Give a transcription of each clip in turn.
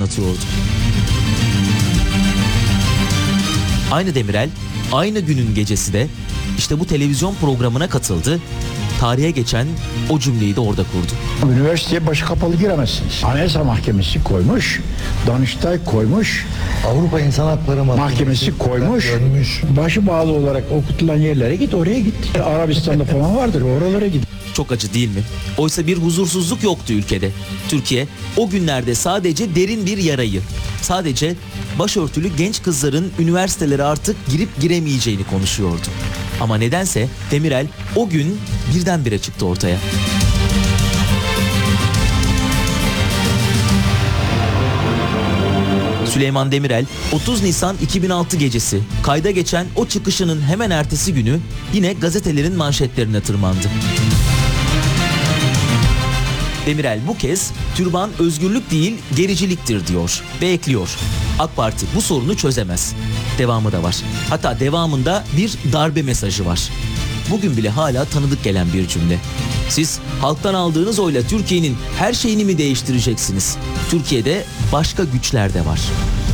anlatıyordu. Aynı Demirel, aynı günün gecesi de işte bu televizyon programına katıldı. Tarihe geçen o cümleyi de orada kurdu. Üniversiteye başı kapalı giremezsiniz. Anayasa Mahkemesi koymuş, Danıştay koymuş, Avrupa İnsan Hakları Mahkemesi koymuş. Başı bağlı olarak okutulan yerlere git, oraya git. Arabistan'da falan vardır, oralara git. Çok acı değil mi? Oysa bir huzursuzluk yoktu ülkede. Türkiye o günlerde sadece derin bir yarayı, sadece başörtülü genç kızların üniversitelere artık girip giremeyeceğini konuşuyordu. Ama nedense Demirel o gün birdenbire çıktı ortaya. Süleyman Demirel 30 Nisan 2006 gecesi kayda geçen o çıkışının hemen ertesi günü yine gazetelerin manşetlerine tırmandı. Demirel bu kez türban özgürlük değil gericiliktir diyor ve ekliyor. AK Parti bu sorunu çözemez. Devamı da var. Hatta devamında bir darbe mesajı var. Bugün bile hala tanıdık gelen bir cümle. Siz halktan aldığınız oyla Türkiye'nin her şeyini mi değiştireceksiniz? Türkiye'de başka güçler de var.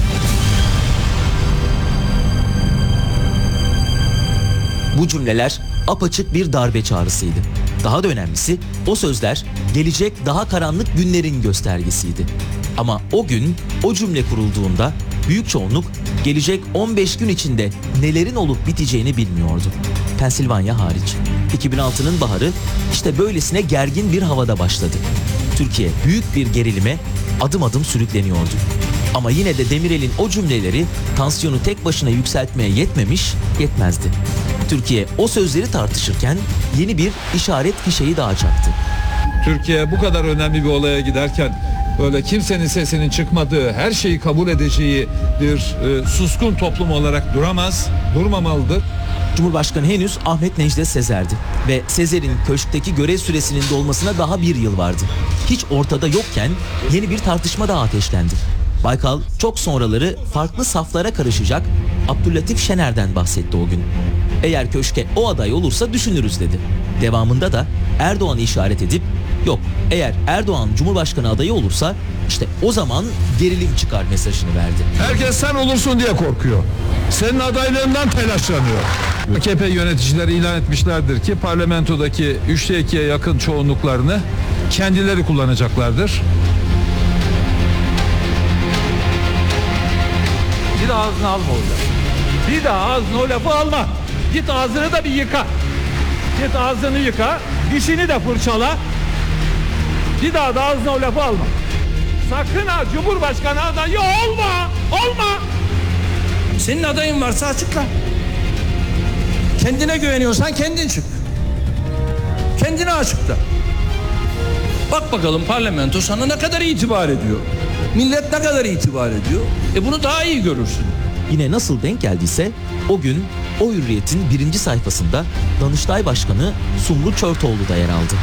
Bu cümleler apaçık bir darbe çağrısıydı. Daha da önemlisi o sözler gelecek daha karanlık günlerin göstergesiydi. Ama o gün o cümle kurulduğunda büyük çoğunluk gelecek 15 gün içinde nelerin olup biteceğini bilmiyordu. Pensilvanya hariç. 2006'nın baharı işte böylesine gergin bir havada başladı. Türkiye büyük bir gerilime adım adım sürükleniyordu. Ama yine de Demirel'in o cümleleri tansiyonu tek başına yükseltmeye yetmezdi. Türkiye o sözleri tartışırken yeni bir işaret fişeği daha çaktı. Türkiye bu kadar önemli bir olaya giderken böyle kimsenin sesinin çıkmadığı, her şeyi kabul edeceği bir suskun toplum olarak durmamalıdır. Cumhurbaşkanı henüz Ahmet Necdet Sezer'di ve Sezer'in köşkteki görev süresinin dolmasına daha bir yıl vardı. Hiç ortada yokken yeni bir tartışma daha ateşlendi. Baykal çok sonraları farklı saflara karışacak Abdüllatif Şener'den bahsetti o gün. Eğer köşke o aday olursa düşünürüz dedi. Devamında da Erdoğan'ı işaret edip yok eğer Erdoğan Cumhurbaşkanı adayı olursa işte o zaman gerilim çıkar mesajını verdi. Herkes sen olursun diye korkuyor. Senin adaylığından telaşlanıyor. AKP yöneticileri ilan etmişlerdir ki parlamentodaki 3'te 2'ye yakın çoğunluklarını kendileri kullanacaklardır. Bir daha ağzını alma orada. Bir daha ağzına o lafı alma. Git ağzını da bir yıka. Git ağzını yıka. Dişini de fırçala. Bir daha da ağzına o lafı alma. Sakın ha Cumhurbaşkanı adayı olma. Olma. Senin adayın varsa açıkla. Kendine güveniyorsan kendin çık. Kendine açıkla. Bak bakalım parlamento sana ne kadar itibar ediyor. Millet ne kadar itibar ediyor. Bunu daha iyi görürsün. Yine nasıl denk geldiyse o gün O Hürriyet'in 1. sayfasında Danıştay Başkanı Sumru Çörtoğlu da yer aldı.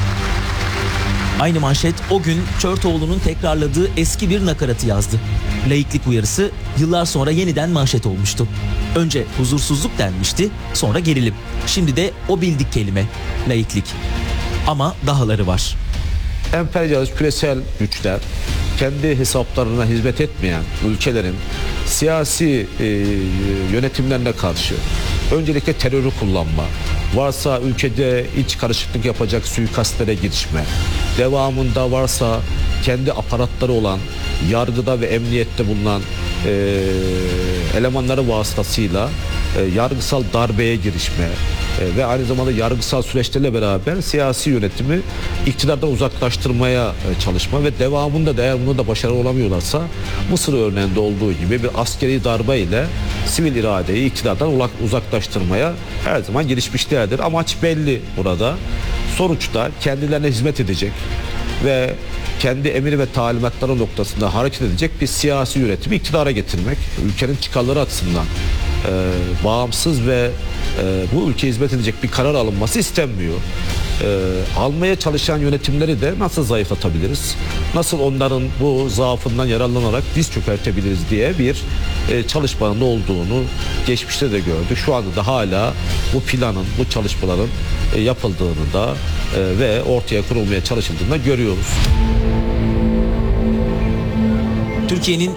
Aynı manşet o gün Çörtoğlu'nun tekrarladığı eski bir nakaratı yazdı. Laiklik uyarısı yıllar sonra yeniden manşet olmuştu. Önce huzursuzluk denmişti, sonra gerilim. Şimdi de o bildik kelime, laiklik. Ama dahaları var. Emperyalist küresel güçler kendi hesaplarına hizmet etmeyen ülkelerin siyasi yönetimlerine karşı öncelikle terörü kullanma, varsa ülkede iç karışıklık yapacak suikastlere girişme, devamında varsa kendi aparatları olan yargıda ve emniyette bulunan elemanları vasıtasıyla yargısal darbeye girişme ve aynı zamanda yargısal süreçlerle beraber siyasi yönetimi iktidardan uzaklaştırmaya çalışma ve devamında da eğer bunu da başarılı olamıyorlarsa Mısır örneğinde olduğu gibi bir askeri darbe ile sivil iradeyi iktidardan uzaklaştırmaya her zaman girişmişlerdir. Amaç belli burada. Sonuçta kendilerine hizmet edecek ve kendi emir ve talimatları noktasında hareket edecek bir siyasi yönetimi iktidara getirmek, ülkenin çıkarları açısından bağımsız ve bu ülkeye hizmet edecek bir karar alınması istenmiyor. Almaya çalışan yönetimleri de nasıl zayıflatabiliriz, nasıl onların bu zaafından yararlanarak diz çökertebiliriz diye bir çalışmanın olduğunu geçmişte de gördük. Şu anda da hala bu planın, bu çalışmaların yapıldığını da ve ortaya konulmaya çalışıldığını da görüyoruz. Türkiye'nin